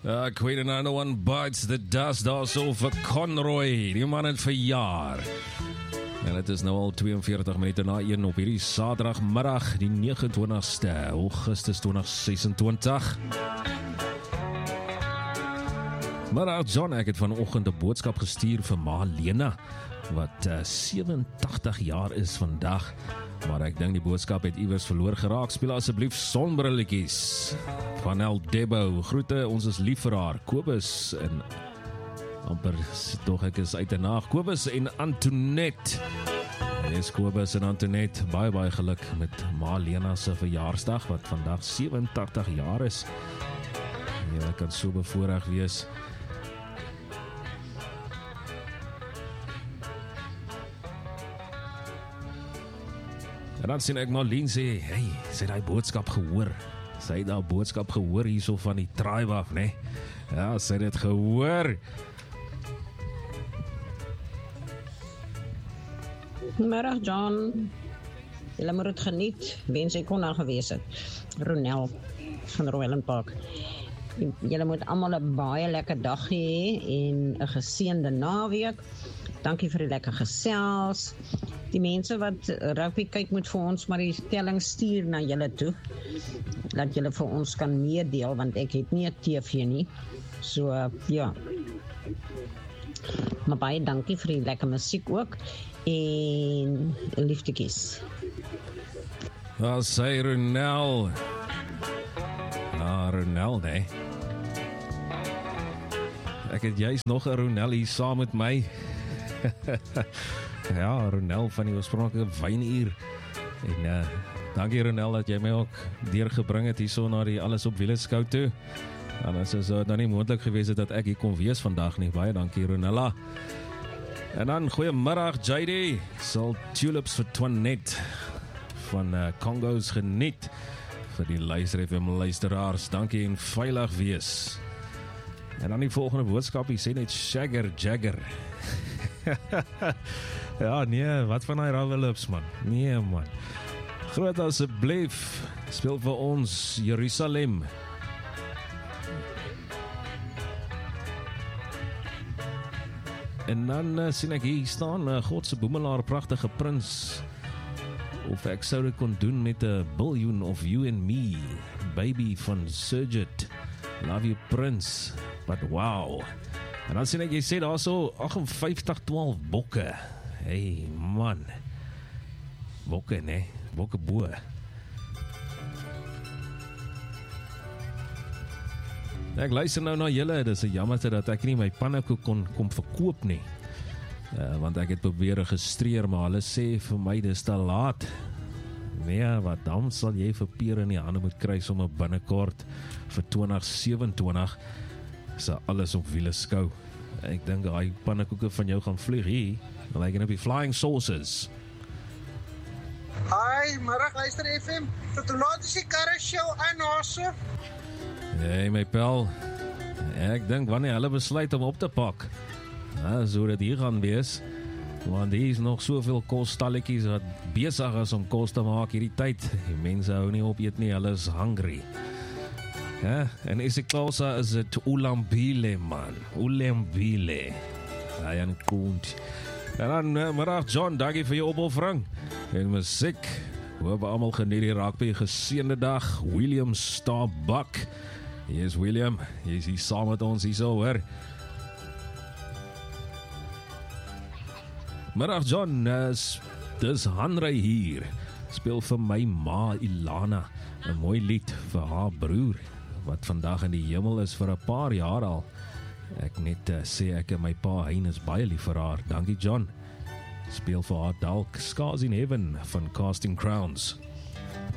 Queen and no one bites the dust daar so vir Conroy, die man het verjaar. En het is nou al 42 minute na 1 op hierdie Saterdagmiddag, die 29ste Augustus 2026. Maar John, ek het vanoggend 'n boodskap gestuur vir Ma Lena, wat 87 jaar is vandag. Maar ek dink die boodskap het iewers verloor geraak. Speel asseblief sonbrilletjies van El Debo. Groete, ons is lief vir haar. Kobus en amper tog ek is uit en naag. Kobus en Antoinette. Yes, Kobus en Antoinette, baie geluk met Ma Lena se verjaarsdag wat vandag 87 jaar is. Jy kan so bevoorreg wees. En dan sien ek Marlene sê, hey, sy het die boodskap gehoor. Sy het die boodskap gehoor hierso van die tribe af, né? Ja, sy het dit gehoor. Middag John, julle moet het geniet, wens ek kon daar gewees het. Ronel van Royland Park. Julle moet almal 'n baie lekker dag hê en 'n geseënde naweek. Dankie vir die lekker gesels. Die mense wat rugby kyk moet vir ons maar die stelling stuur na julle toe, dat julle vir ons kan meedeel, want ek het nie 'n TV nie. So ja. Maar baie dankie vir die lekker musiek ook en liefdekies. Wel, sê Ronel. Ronel, nee. Ek het juist nog 'n Ronel hier saam met my. Ja, Ronel van die oorspronklike wynuur. En dankie Ronel dat jy my ook deurgebring het hierso na die Alles op Wiele skou toe. Anders is dit nou nie moontlik gewees het dat ek hier kon wees vandag nie. Baie dankie Ronella. En dan goeiemiddag JD. Sal tulips vir Twanet van Congo's geniet vir die luisteraars. Dankie en veilig wees. En dan die volgende boodskap, hy sê net Shagger Jagger. Ja, nee, wat van die Ravelips, man? Nee, man. Groot asseblief, speel vir ons Jerusalem. En dan sien ek hier staan, Godse boemelaar, prachtige prins. Of ek sou dit kon doen met 'n biljoen of you and me. Baby van Surget. Love you, Prince. But wow. En dan sien ek, jy sê daar so 58-12 bokke. Hey man. Bokke, nee. Bokke boe. Ek luister nou na julle. Dis 'n jammerte dat ek nie my pannekoek kom verkoop nie. Want ek het probeer registreer, maar hulle sê vir my dis te laat. Nee, wat dan sal jy vir Pier in die hande moet kry sommer binnekort vir 2027 se Alles op Wiele skou. Ek dink daai pannekoeke van jou gaan vlieg hier. Hulle gaan op die Flying Saucers. Hi, middag luister FM. Tot hoe laat is die karre show aan Hasse? Hey my pel. Ek dink wanneer hulle besluit om op te pak. So dat hier gaan wees. Want hier is nog soveel kostalletjies wat besig is om kos te maak hierdie tyd. Die mense hou nie op eet nie, hulle is hungry. Ja, en isiXhosa is dit ulambile man. Ulambile. Ayan kunt. En dan middag John, dankie vir jou opoffering. En musiek. Hoop almal geniet die rugby geseënde dag. William Starbuck. Yes William, jy is hier saam met ons hier so hoor. Middag John, dis Hanrey hier. Speel vir my ma Ilana 'n mooi lied vir haar broer wat vandag in die hemel is vir 'n paar jaar al. Ek net sê ek en my pa Hein is baie lief vir haar. Dankie John. Speel vir haar dalk Scars in Heaven van Casting Crowns.